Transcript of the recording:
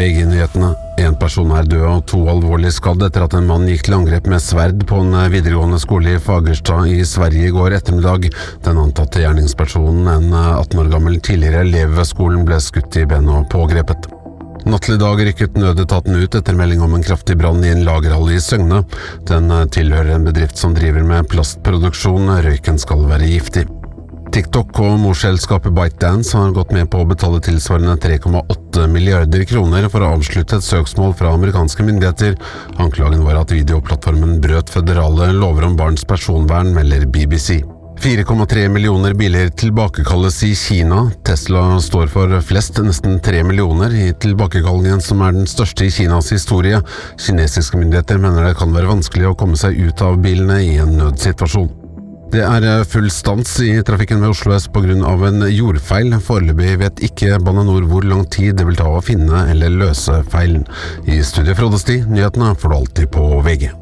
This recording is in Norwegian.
VG-nyhetene. En person død og 2 alvorlig skadd etter at en mann gikk til angrep med sverd på en videregående skole i Fagerstad i Sverige i går ettermiddag. Den antatte gjerningspersonen, en 18 år gammel tidligere elev ved skolen, ble skutt i benet og pågrepet. Natt til i dag rykket nødetaten ut etter melding om en kraftig brann i en lagerhall i Søgne. Den tilhører en bedrift som driver med plastproduksjon. Røyken skal være giftig. TikTok og morselskapet ByteDance har gått med på å betale tilsvarende 3,8 milliarder kroner for å avslutte et søksmål fra amerikanske myndigheter. Anklagen var at videoplattformen brøt føderale lover om barns personvern, melder BBC. 4,3 millioner biler tilbakekalles i Kina. Tesla står for flest, nesten 3 millioner, i tilbakekallingen som den største i Kinas historie. Kinesiske myndigheter mener det kan være vanskelig å komme seg ut av bilene i en nødsituasjon. Det full stans i trafikken ved Oslo S på grunn av en jordfeil. Foreløpig vet ikke Bane NOR hvor lang tid det vil ta å finne eller løse feilen. I studiet Frode Sti, nyhetene får du alltid på VG.